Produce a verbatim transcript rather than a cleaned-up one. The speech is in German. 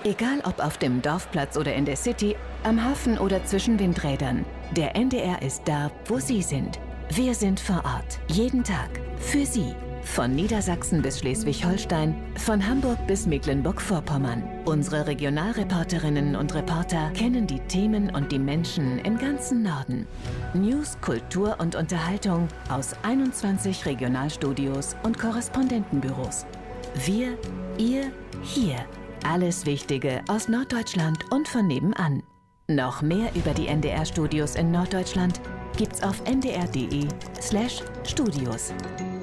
Egal ob auf dem Dorfplatz oder in der City, am Hafen oder zwischen Windrädern. Der N D R ist da, wo Sie sind. Wir sind vor Ort. Jeden Tag. Für Sie. Von Niedersachsen bis Schleswig-Holstein, von Hamburg bis Mecklenburg-Vorpommern. Unsere Regionalreporterinnen und Reporter kennen die Themen und die Menschen im ganzen Norden. News, Kultur und Unterhaltung aus einundzwanzig Regionalstudios und Korrespondentenbüros. Wir, ihr, hier. Alles Wichtige aus Norddeutschland und von nebenan. Noch mehr über die N D R-Studios in Norddeutschland gibt's auf n d r punkt d e slash studios.